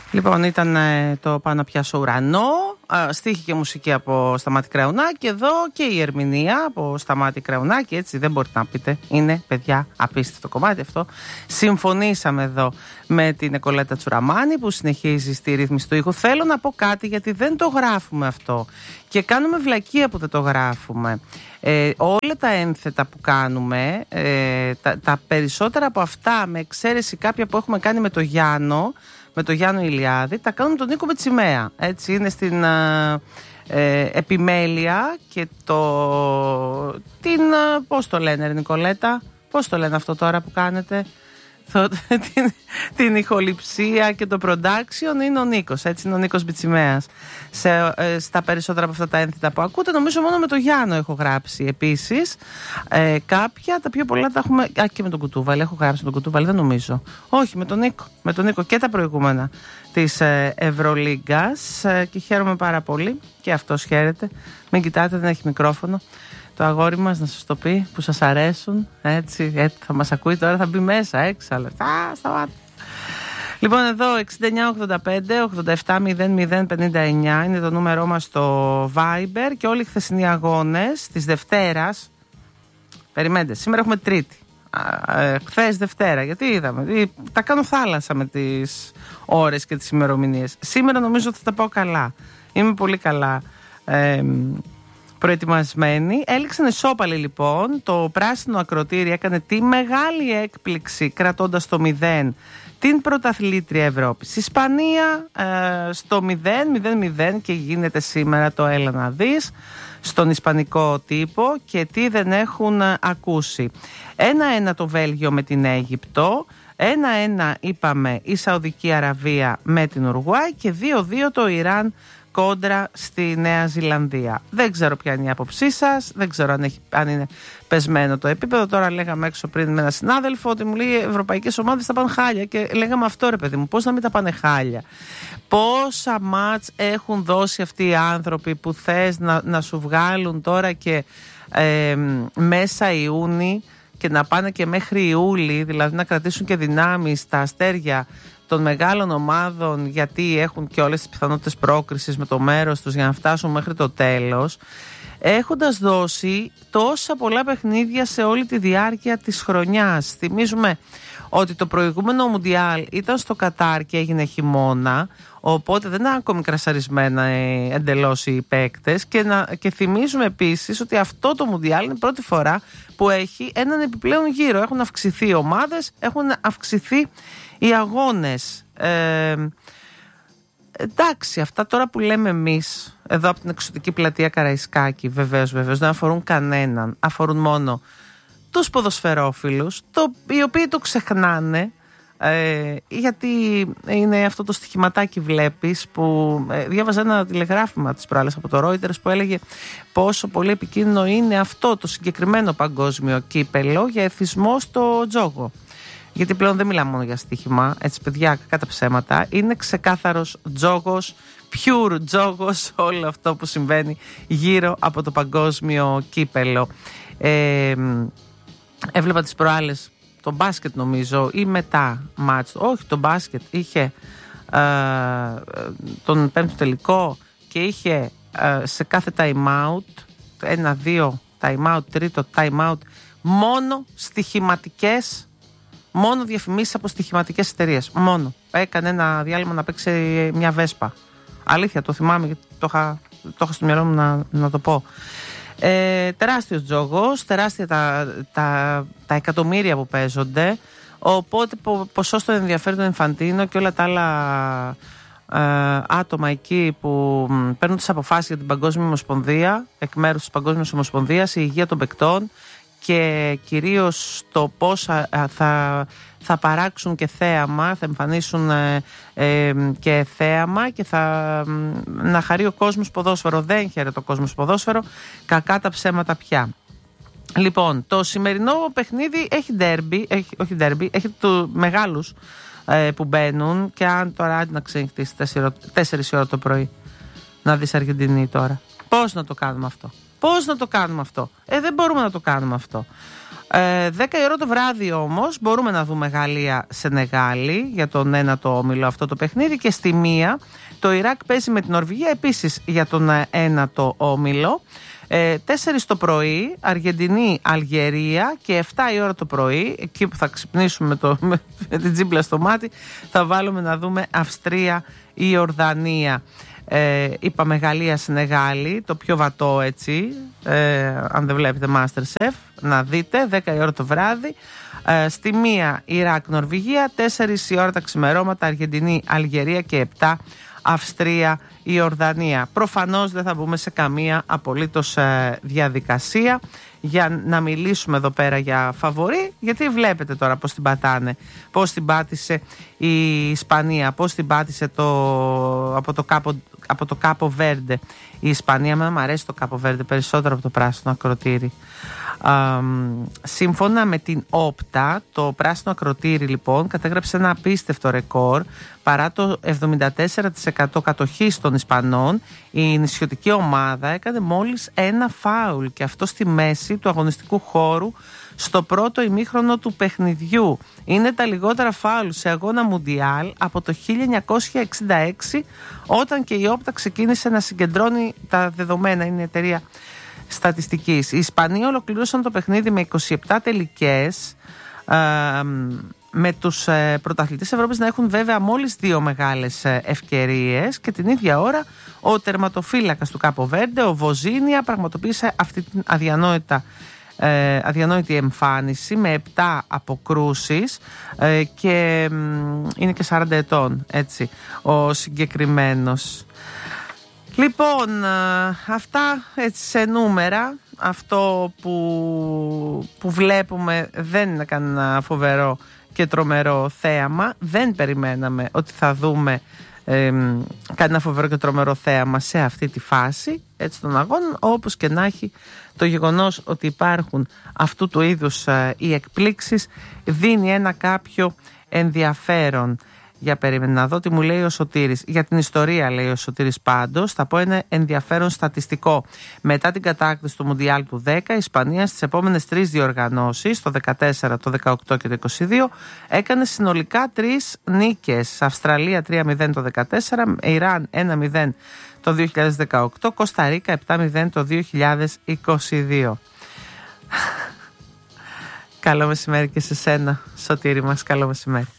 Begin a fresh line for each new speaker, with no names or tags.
Λοιπόν, ήταν το Πάνω πιάσω ουρανό, στίχη και μουσική από Σταμάτη Κραουνάκη. Εδώ και η ερμηνεία από Σταμάτη Κραουνάκη. Έτσι δεν μπορείτε να πείτε. Είναι, παιδιά, απίστευτο κομμάτι αυτό. Συμφωνήσαμε εδώ με την Νικολέτα Τσουραμάνη που συνεχίζει στη ρύθμιση του ήχου. Θέλω να πω κάτι, γιατί δεν το γράφουμε αυτό και κάνουμε βλακεία που δεν το γράφουμε. Όλα τα ένθετα που κάνουμε, τα περισσότερα από αυτά, με εξαίρεση κάποια που έχουμε κάνει με το Γιάννο, Ηλιάδη, τα κάνουμε τον Νίκο Μπετσιμέα. Έτσι είναι στην επιμέλεια και πώς το λένε, Νικολέτα, πώς το λένε αυτό τώρα που κάνετε, την ηχοληψία και το production είναι ο Νίκος, έτσι είναι ο Νίκος Μπετσιμέας. Στα περισσότερα από αυτά τα ένθετα που ακούτε, νομίζω μόνο με το Γιάννο έχω γράψει επίσης. Κάποια, τα πιο πολλά τα έχουμε. Και με τον Κουτούβαλη, έχω γράψει με τον Κουτούβαλη, δεν νομίζω. Όχι, με τον Νίκο και τα προηγούμενα της Ευρωλίγκας. Και χαίρομαι πάρα πολύ. Και αυτός χαίρεται. Μην κοιτάτε, δεν έχει μικρόφωνο. Το αγόρι μας να σας το πει, που σας αρέσουν. Έτσι, θα μας ακούει τώρα, θα μπει μέσα, έξαλλα. Σταμάτα. Λοιπόν, εδώ 6985-870059 είναι το νούμερό μας στο Viber και όλοι οι χθεσινοί αγώνες της Δευτέρας. Περιμένετε, σήμερα έχουμε Τρίτη. Χθες Δευτέρα, γιατί είδαμε. Τα κάνω θάλασσα με τις ώρες και τις ημερομηνίες. Σήμερα νομίζω ότι θα τα πάω καλά. Είμαι πολύ καλά προετοιμασμένη. Έληξαν ισόπαλοι λοιπόν. Το πράσινο ακροτήρι έκανε τη μεγάλη έκπληξη κρατώντας το 0 την πρωταθλήτρια Ευρώπης. Ισπανία στο 0-0 και γίνεται σήμερα το έλα να δεις στον ισπανικό τύπο και τι δεν έχουν ακούσει. 1-1 το Βέλγιο με την Αίγυπτο, 1-1 είπαμε η Σαουδική Αραβία με την Ουρουάη και 2-2 το Ιράν κόντρα στη Νέα Ζηλανδία. Δεν ξέρω ποια είναι η άποψή σας, δεν ξέρω αν είναι πεσμένο το επίπεδο. Τώρα λέγαμε έξω πριν με έναν συνάδελφο ότι μου λέει οι ευρωπαϊκές ομάδες θα πάνε χάλια και λέγαμε αυτό, ρε παιδί μου, πώς να μην τα πάνε χάλια. Πόσα μάτς έχουν δώσει αυτοί οι άνθρωποι που θες να σου βγάλουν τώρα και μέσα Ιούνι και να πάνε και μέχρι Ιούλη, δηλαδή να κρατήσουν και δυνάμεις στα αστέρια των μεγάλων ομάδων, γιατί έχουν και όλες τις πιθανότητες πρόκρισης με το μέρος τους για να φτάσουν μέχρι το τέλος, έχοντας δώσει τόσα πολλά παιχνίδια σε όλη τη διάρκεια της χρονιάς. Θυμίζουμε ότι το προηγούμενο Μουντιάλ ήταν στο Κατάρ και έγινε χειμώνα, οπότε δεν είναι ακόμη κρασαρισμένα εντελώς οι παίκτες και θυμίζουμε επίσης ότι αυτό το Μουντιάλ είναι η πρώτη φορά που έχει έναν επιπλέον γύρο. Έχουν αυξηθεί οι ομάδες, έχουν αυξηθεί οι αγώνες. Εντάξει, αυτά τώρα που λέμε εμείς εδώ από την εξωτική πλατεία Καραϊσκάκη, βεβαίως δεν αφορούν κανέναν, αφορούν μόνο τους ποδοσφαιρόφιλους, οι οποίοι το ξεχνάνε, γιατί είναι αυτό το στοιχηματάκι βλέπεις που διάβαζα ένα τηλεγράφημα της προάλλες από το Reuters που έλεγε πόσο πολύ επικίνδυνο είναι αυτό το συγκεκριμένο παγκόσμιο κύπελο για εθισμό στο τζόγο. Γιατί πλέον δεν μιλάμε μόνο για στοίχημα, έτσι παιδιά, κατά ψέματα. Είναι ξεκάθαρος τζόγος, pure τζόγος, όλο αυτό που συμβαίνει γύρω από το παγκόσμιο κύπελο. Έβλεπα τις προάλλες το μπάσκετ νομίζω ή μετά μάτς. Όχι, το μπάσκετ είχε τον πέμπτο τελικό και είχε σε κάθε time out, 1-2 time out, τρίτο time out, μόνο στοιχηματικές. Μόνο διαφημίσεις από στοιχηματικές εταιρείες. Μόνο. Έκανε ένα διάλειμμα να παίξει μια Βέσπα. Αλήθεια, το θυμάμαι γιατί το είχα στο μυαλό μου να το πω. Τεράστιος τζόγος, τεράστια τα εκατομμύρια που παίζονται. Οπότε ποσό στο ενδιαφέρον του Ινφαντίνο και όλα τα άλλα άτομα εκεί που παίρνουν τις αποφάσεις για την Παγκόσμια Ομοσπονδία, εκ μέρους της Παγκόσμιας Ομοσπονδίας, η υγεία των παικτών και κυρίως το πώς θα παράξουν και θέαμα, θα εμφανίσουν και θέαμα και να χαρεί ο κόσμος ποδόσφαιρο. Δεν χαίρεται ο κόσμος ποδόσφαιρο, κακά τα ψέματα πια. Λοιπόν, το σημερινό παιχνίδι έχει ντέρμπι, έχει μεγάλους που μπαίνουν και αν τώρα να ξενυχτείς 4 ώρα το πρωί να δεις Αργεντινή τώρα. Πώς να το κάνουμε αυτό? Πώς να το κάνουμε αυτό? Δεν μπορούμε να το κάνουμε αυτό. 10 η ώρα το βράδυ όμως μπορούμε να δούμε Γαλλία-Σενεγάλη για τον ένατο όμιλο αυτό το παιχνίδι, και στη 1 το Ιράκ παίζει με την Νορβηγία επίσης για τον ένατο όμιλο. 4 το πρωί Αργεντινή-Αλγερία, και 7 η ώρα το πρωί, εκεί που θα ξυπνήσουμε με την τζίμπλα στο μάτι, θα βάλουμε να δούμε Αυστρία-Ιορδανία. Είπαμε Γαλλία-Σενεγάλη, το πιο βατό έτσι, αν δεν βλέπετε Masterchef, να δείτε, 10 η ώρα το βράδυ. Στη 1 Ιράκ-Νορβηγία, 4 η ώρα τα ξημερώματα Αργεντινή-Αλγερία, και 7 Αυστρία-Ιορδανία. Προφανώς δεν θα μπούμε σε καμία απολύτως διαδικασία για να μιλήσουμε εδώ πέρα για φαβορί, γιατί βλέπετε τώρα πώς την πατάνε, πώς την πάτησε η Ισπανία, πώς την πάτησε από το Κάπο Βέρντε η Ισπανία. Μου αρέσει το Κάπο Βέρντε περισσότερο από το πράσινο ακροτήρι. Σύμφωνα με την Όπτα, το πράσινο ακροτήρι λοιπόν κατέγραψε ένα απίστευτο ρεκόρ. Παρά το 74% κατοχής των Ισπανών, η νησιωτική ομάδα έκανε μόλις ένα φάουλ, και αυτό στη μέση του αγωνιστικού χώρου στο πρώτο ημίχρονο του παιχνιδιού. Είναι τα λιγότερα φάουλ σε αγώνα Μουντιάλ από το 1966, όταν και η Όπτα ξεκίνησε να συγκεντρώνει τα δεδομένα. Είναι η εταιρεία στατιστικής. Οι Ισπανοί ολοκλήρωσαν το παιχνίδι με 27 τελικές, με τους πρωταθλητές Ευρώπης να έχουν βέβαια μόλις 2 μεγάλες ευκαιρίες, και την ίδια ώρα ο τερματοφύλακας του Κάπο Βέρντε, ο Βοζίνια, πραγματοποίησε αυτή την αδιανόητη εμφάνιση με 7 αποκρούσεις, και είναι και 40 ετών έτσι ο συγκεκριμένος. Λοιπόν, αυτά έτσι σε νούμερα. Αυτό που βλέπουμε δεν είναι κανένα φοβερό και τρομερό θέαμα. Δεν περιμέναμε ότι θα δούμε κανένα φοβερό και τρομερό θέαμα σε αυτή τη φάση έτσι των αγώνων. Όπως και να έχει, το γεγονός ότι υπάρχουν αυτού του είδους οι εκπλήξεις δίνει ένα κάποιο ενδιαφέρον. Για περίμενε να δω τι μου λέει ο Σωτήρης. Για την ιστορία, λέει ο Σωτήρης, πάντως θα πω ένα ενδιαφέρον στατιστικό. Μετά την κατάκτηση του Μουντιάλ του 10, η Ισπανία στις επόμενες 3 διοργανώσεις, το 14, το 18 και το 22, έκανε συνολικά 3 νίκες. Αυστραλία 3-0 το 14, Ιράν 1-0 το 2018, Κώστα Ρίκα 7-0 το 2022. Καλό μεσημέρι και σε σένα, Σωτήρη μας. Καλό μεσημέρι.